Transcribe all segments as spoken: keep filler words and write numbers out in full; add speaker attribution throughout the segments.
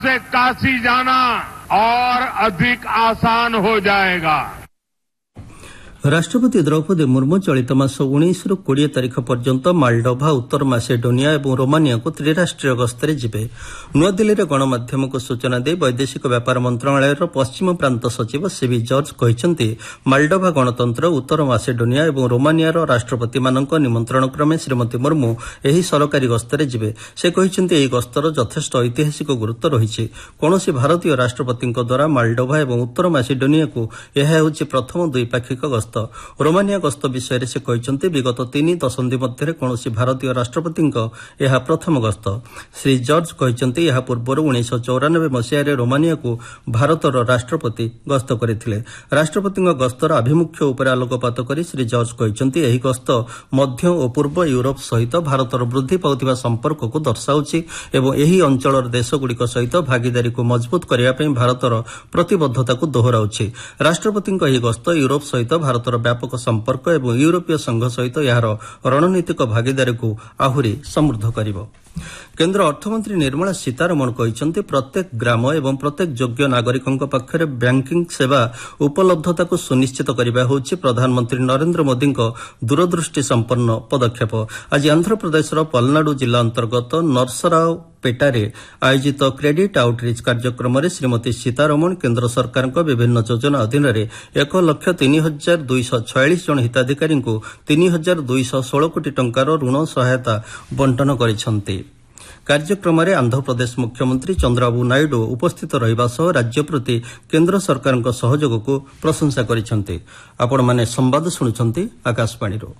Speaker 1: से काशी जाना और अधिक आसान हो जाएगा।
Speaker 2: राष्ट्रपति द्रौपदी मुर्मू चलित मास उन्नीस रु बीस तारीख पर्यंत मालडोभा, उत्तर मासेडोनिया और रोमानिया को त्रिराष्ट्रीय गस्तरे जिबे। नुआदिल्ली में गणमाध्यम को सूचना दे वैदेशिक व्यापार मंत्रालय पश्चिम प्रांत सचिव सीवी जॉर्ज कहते मालडोभा गणतंत्र, उत्तर मासेडोनिया और रोमानियार राष्ट्रपति मानक निमंत्रण क्रमे श्रीमती मुर्मू एही सरकारी गस्तरे जिबे। से कहते ଏହି गस्तर ଯଥେଷ୍ଟ ऐतिहासिक गुरुत्व रही। कौनसी भारतीय राष्ट्रपति द्वारा मालडोभा और उत्तर मासेडोनिया को यह ହେଉଛି प्रथम द्विपाक्षिक गस्त। रोमानिया गस्त विषय से कहते विगत तीन दशंधि मध्य कौन भारतीय राष्ट्रपति यह प्रथम गस्त। श्री जॉर्ज कहते यह पूर्व उन्नीस चौरानबे मसीह रोमानिया को भारतर राष्ट्रपति गस्त करते। राष्ट्रपति गस्तर आभिमुख्य उपर आलोकपात कर श्री जॉर्ज कहते यह गस्त मध्य और पूर्व यूरोप सहित भारतर वृद्धि पाउथिबा संपर्क को दर्शाउछि एवं एही अंचलर देशगुड़िक सहित भागीदारी को मजबूत करने भारतर प्रतिबद्धता को दोहराउछि। राष्ट्रपति यह गस्त यूरोप सहित भारत व्यापक संपर्क एवं यूरोपीय संघ सहित यार रणनीतिक भागीदारी को आहुरी समृद्ध करिवो। केन्द्र अर्थमंत्री निर्मला सीतारमण कहते प्रत्येक ग्राम एवं प्रत्येक योग्य नागरिकों पाखरे बैंकिंग सेवा उपलब्धता को सुनिश्चित करने होछि प्रधानमंत्री नरेंद्र मोदी दूरदृष्टि संपन्न पदक्षेप। आज आंध्र प्रदेशर पलनाडु जिला अंतर्गत नरसराव पेटारे आयोजित क्रेडिट आउटरीच कार्यक्रम में श्रीमती सीतारमण केन्द्र सरकार विभिन्न योजना अधीन एक लक्ष तीन हजार दुईश छयालीस जन हिताधिकारी को तीन हजार दुईश षोल कोटी टंकार ऋण सहायता बंटन करिसेंति। कार्यक्रम में आंध्रप्रदेश मुख्यमंत्री चंद्रबाबू नायडू उपस्थित रहिबा सह राज्य प्रति केन्द्र सरकार सहयोग को प्रशंसा करिसेंति। आपण माने संवाद सुनुचंती आकाशवाणीरो।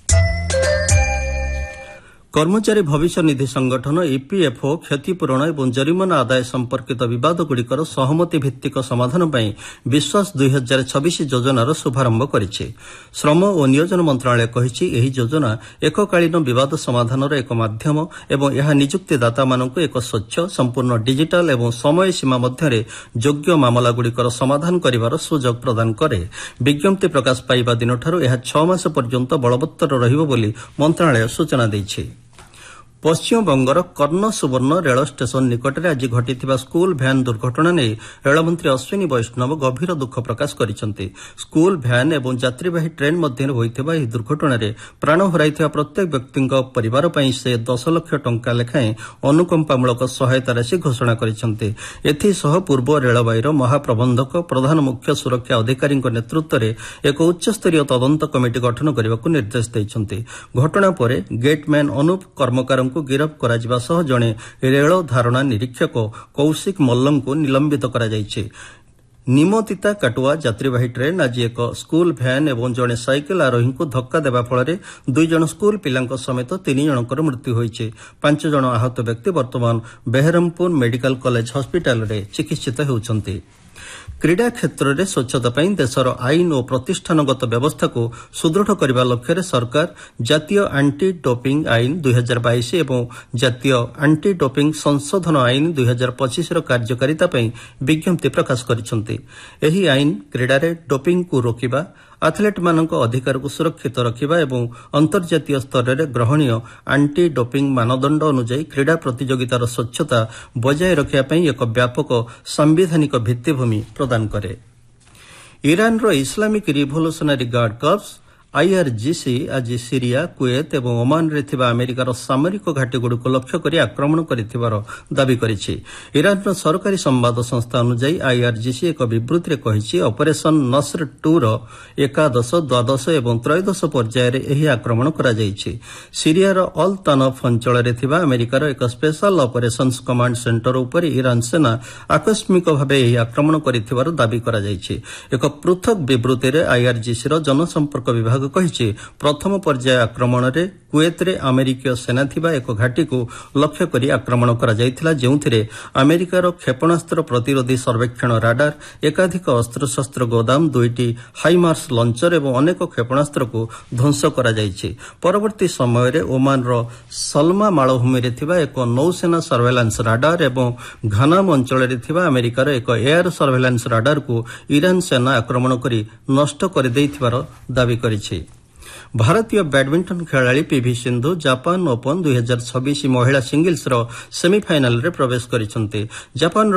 Speaker 2: कर्मचारी भविष्य निधि संगठन ईपीएफओ क्षतिपूरण और जरिमाना आदाय संपर्कित विवादगुड़िकर सहमति भित्तिक समाधान पर विश्वास दुई हजार छब्बीस योजनार शुभारंभ करिछि। श्रम और नियोजन मंत्रालय कहिछि एही योजना एककालीन विवाद समाधानर एक माध्यम एवं यह नियुक्तिदाता मानक एक स्वच्छ संपूर्ण डिजिटाल एवं समय सीमा मध्य योग्य मामलागुड़िकर समाधान करिवार सुजोग प्रदान करे। विज्ञप्ति प्रकाश पाइबा दिनठारु यह छह मास पर्यंत बलवत्तर रहिबो बोली मंत्रालय सूचना दैछि। पश्चिमबंगर कर्ण सुवर्ण रेल स्टेशन निकट में आज घटिथिबा स्कूल भ्यान दुर्घटना नहीं रेलमंत्री अश्विनी वैष्णव गभीर दुख प्रकाश करिसेंति। स्कूल भ्यान एवं यात्रीवाही ट्रेन मध्य होइथिबा एही दुर्घटना रे प्राण हराइथिबा प्रत्येक व्यक्ति परिवार पई से दस लाख टंका लेखाएं अनुकंपामूलक सहायता राशि घोषणा करिसेंति। एथिसह पूर्व रेलवाईर महाप्रबंधक प्रधान मुख्य सुरक्षा अधिकारी नेतृत्व में एक उच्चस्तरीय तदंत कमिटी गठन करने निर्देश दैछंति। घटना पर गेटमैन अनूप कर्मकार को गिरफ्त करा सह जड़े रेल धारणा निरीक्षक कौशिक मल्ल को निलंबित करा जायछि। निमतिता काटुआ यात्रीवाही ट्रेन आज एक स्कूल भ्यान एवं जड़े साइकेल आरोही को धक्का देवा फल दुई जन स्कूल पिलांक समेत तीन जनकर मृत्यु होइछि। पांच जन आहत व्यक्ति वर्तमान बेहरमपुर मेडिकल कॉलेज हॉस्पिटल रे चिकित्सित होउछन्ति। क्रीड़ा क्षेत्र में स्वच्छता पर देशर आईन और प्रतिष्ठानगत व्यवस्था को सुदृढ़ करने लक्ष्य सरकार जातीय एंटी डोपिंग आईन दुई हजार बाईस और जातीय एंटी डोपिंग संशोधन आईन दुई हजार पच्चीस कार्यकारिता पर विज्ञप्ति प्रकाश करिसेंति। एही आईन क्रीड़ा में डोपिंग को रोकिबा, एथलेट मानक अधिकार को सुरक्षित रखिबा एवं अंतर्जातीय स्तर में ग्रहणीय एंटी डोपिंग मानदंड अनुଯାयी क्रीड़ा प्रतियोगितार स्वच्छता बजाय रखिबा एक व्यापक संवैधानिक भित्तिभूमि प्रदान करे। ईरान रो इस्लामिक रिवोल्यूशनरी गार्ड कर्प्स आईआरजीसी आज सीरिया, कुवेत और ओमान रे थिबा अमेरिकार सामरिक घाटीगुड़िक लक्ष्य कर आक्रमण करिथिबार दाबी करिछि। ईरान सरकारी संवाद संस्था अनुଯାयी आईआरजीसी एक विवृत्ति में कहिछि ऑपरेशन नस्र टू रो एकादश, द्वादश और त्रयोदश पर्यायर एही आक्रमण करा जायछि। सीरियार अल तानफ अंचल में थिबा अमेरिकार एक स्पेशल ऑपरेशंस कमांड सेंटर उपर ईरान सेना आकस्मिक भाव एही आक्रमण करिथिबार दाबी करा जायछि। एक पृथक विवृत्ति में आईआरजीसी रो जनसंपर्क विभाग कहिछि प्रथम पर्याय आक्रमण रे कुवेत रे अमेरिकीय सेना थिबा एक घाटी को लक्ष्य करी आक्रमण करा जायथिला, जेउथिरे अमेरिकार क्षेपणास्त्र प्रतिरोधी सर्वेक्षण राडार, एकाधिक अस्त्रशस्त्र गोदाम, दुईटी हाइमार्स लंचर और अनेक क्षेपणास्त्र को ध्वंस करा जायछि। परवर्ती समय रे ओमान रो सलमा मालभूमि रे थिबा एक नौसेना सर्वेलांस राडार और घानाम अंचल रे थिबा अमेरिकार एक एयर सर्वेलांस राडार को ईरान सेना आक्रमण करी नष्ट कर देइथिबार दाबी करिछि। ଭାରତୀୟ ବ୍ୟାଡମିଣ୍ଟନ ଖେଳାଳି ପିଭି ସିନ୍ଧୁ ଜାପାନ ଓପନ ଦୁଇ ହଜାର ଛବିଶ ମହିଳା ସିଙ୍ଗିଲ୍ସର ସେମିଫାଇନାଲରେ ପ୍ରବେଶ କରିଛନ୍ତି। ଜାପାନର